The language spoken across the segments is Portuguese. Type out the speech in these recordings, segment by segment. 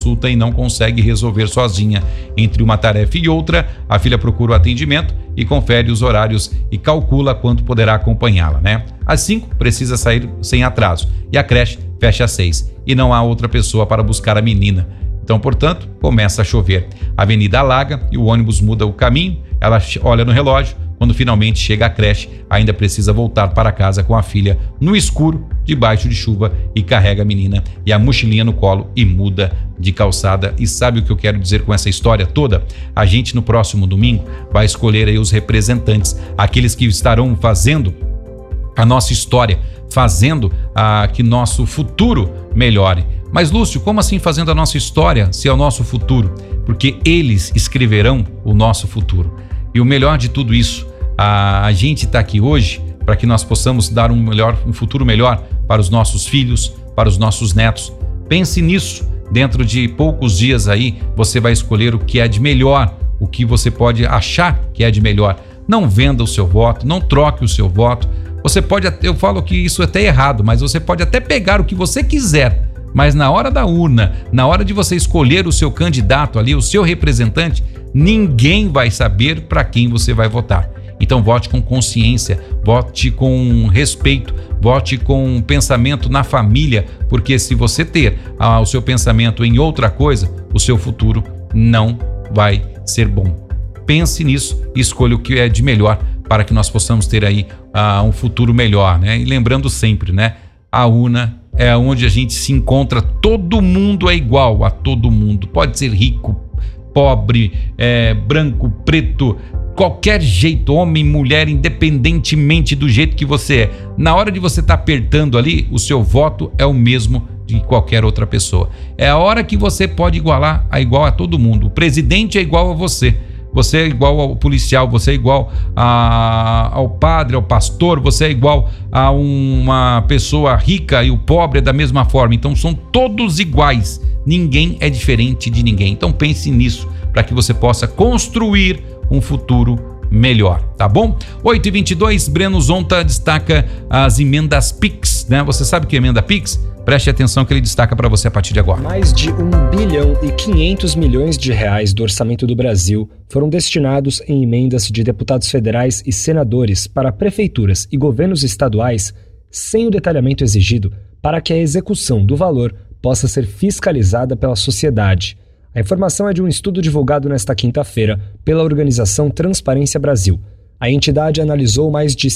consulta e não consegue resolver sozinha. Entre uma tarefa e outra, a filha procura o atendimento e confere os horários e calcula quanto poderá acompanhá-la, né? Às 5 precisa sair sem atraso e a creche fecha às 6 e não há outra pessoa para buscar a menina. Então, portanto, começa a chover. A avenida alaga e o ônibus muda o caminho. Ela olha no relógio. Quando finalmente chega à creche, ainda precisa voltar para casa com a filha no escuro, debaixo de chuva, e carrega a menina e a mochilinha no colo e muda de calçada. E sabe o que eu quero dizer com essa história toda? A gente, no próximo domingo, vai escolher aí os representantes, aqueles que estarão fazendo a nossa história, fazendo que nosso futuro melhore. Mas, Lúcio, como assim fazendo a nossa história se é o nosso futuro? Porque eles escreverão o nosso futuro. E o melhor de tudo isso, a gente está aqui hoje para que nós possamos dar um futuro melhor para os nossos filhos, para os nossos netos. Pense nisso. Dentro de poucos dias aí, você vai escolher o que é de melhor, o que você pode achar que é de melhor. Não venda o seu voto, não troque o seu voto. Você pode, eu falo que isso é até errado, mas você pode até pegar o que você quiser, mas na hora da urna, na hora de você escolher o seu candidato ali, o seu representante, ninguém vai saber para quem você vai votar. Então vote com consciência, vote com respeito, vote com pensamento na família, porque se você ter o seu pensamento em outra coisa, o seu futuro não vai ser bom. Pense nisso e escolha o que é de melhor para que nós possamos ter aí um futuro melhor, né? E lembrando sempre, né? A urna é onde a gente se encontra, todo mundo é igual a todo mundo, pode ser rico, pobre, branco, preto, qualquer jeito, homem, mulher, independentemente do jeito que você é. Na hora de você estar apertando ali, o seu voto é o mesmo de qualquer outra pessoa. É a hora que você pode igual a todo mundo. O presidente é igual a você. Você é igual ao policial, você é igual ao padre, ao pastor, você é igual a uma pessoa rica e o pobre é da mesma forma. Então são todos iguais, ninguém é diferente de ninguém. Então pense nisso para que você possa construir um futuro melhor, tá bom? 8h22, Breno Zonta destaca as emendas PIX, né? Você sabe o que é emenda PIX? Preste atenção que ele destaca para você a partir de agora. Mais de 1,5 bilhão de reais do orçamento do Brasil foram destinados em emendas de deputados federais e senadores para prefeituras e governos estaduais sem o detalhamento exigido para que a execução do valor possa ser fiscalizada pela sociedade. A informação é de um estudo divulgado nesta quinta-feira pela organização Transparência Brasil. A entidade analisou mais de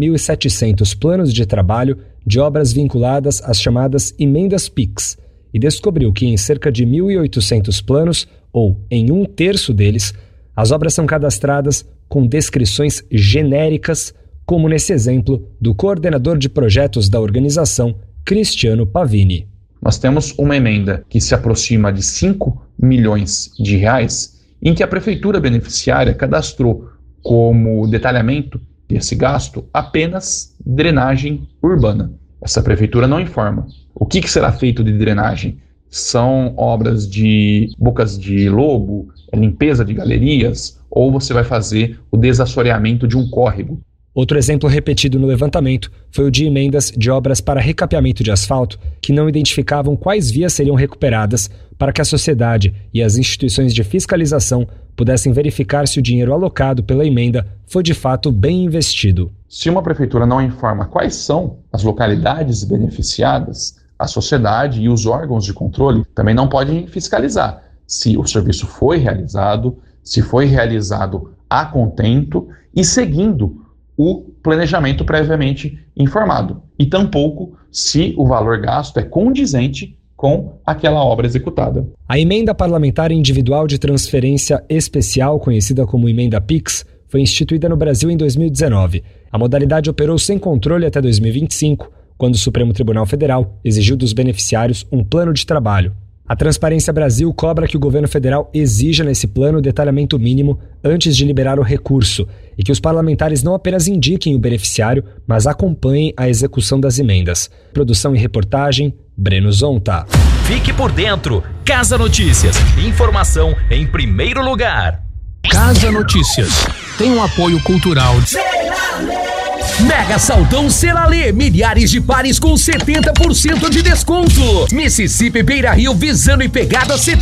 5.700 planos de trabalho de obras vinculadas às chamadas emendas PIX e descobriu que em cerca de 1.800 planos, ou em 1/3 deles, as obras são cadastradas com descrições genéricas, como nesse exemplo do coordenador de projetos da organização, Cristiano Pavini. Nós temos uma emenda que se aproxima de 5 milhões de reais, em que a prefeitura beneficiária cadastrou como detalhamento desse gasto apenas drenagem urbana. Essa prefeitura não informa. O que será feito de drenagem? São obras de bocas de lobo, limpeza de galerias, ou você vai fazer o desassoreamento de um córrego? Outro exemplo repetido no levantamento foi o de emendas de obras para recapeamento de asfalto que não identificavam quais vias seriam recuperadas para que a sociedade e as instituições de fiscalização pudessem verificar se o dinheiro alocado pela emenda foi de fato bem investido. Se uma prefeitura não informa quais são as localidades beneficiadas, a sociedade e os órgãos de controle também não podem fiscalizar se o serviço foi realizado, se foi realizado a contento e seguindo o planejamento previamente informado, e tampouco se o valor gasto é condizente com aquela obra executada. A emenda parlamentar individual de transferência especial, conhecida como emenda PIX, foi instituída no Brasil em 2019. A modalidade operou sem controle até 2025, quando o Supremo Tribunal Federal exigiu dos beneficiários um plano de trabalho. A Transparência Brasil cobra que o governo federal exija nesse plano o detalhamento mínimo antes de liberar o recurso e que os parlamentares não apenas indiquem o beneficiário, mas acompanhem a execução das emendas. Produção e reportagem, Breno Zonta. Fique por dentro. Casa Notícias. Informação em primeiro lugar. Casa Notícias. Tem um apoio cultural. Mega Saldão Celalê, milhares de pares com 70% de desconto. Mississippi Beira Rio, Visano e Pegada